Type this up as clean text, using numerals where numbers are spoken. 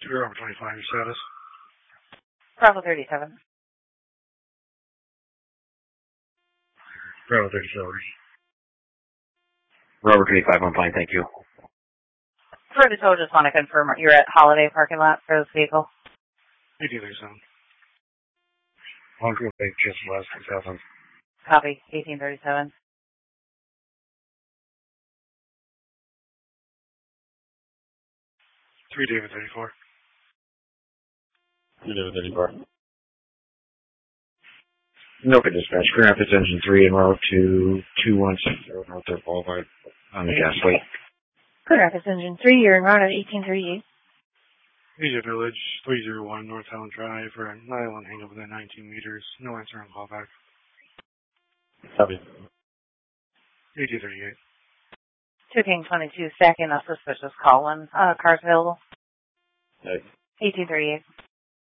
Bravo 25, your status. Bravo 37. Bravo 37. Bravo 35, I'm fine, thank you. For the tow, just want to confirm you're at Holiday parking lot for this vehicle. 1837. Long Grove Lake, just west 2000. Copy, 1837. 3 David 34. 3 David 34. No, for dispatch. Grand Rapids Engine 3 en route to 216 North Third Boulevard on the gas light. Grand Rapids Engine 3, you're en route at 1838. Asia Village, 301 North Island Drive, for an island hang within 19 meters. No answer on callback. Copy. 1838. 2 King 22 second, a suspicious call when cars available. Hey. 1838.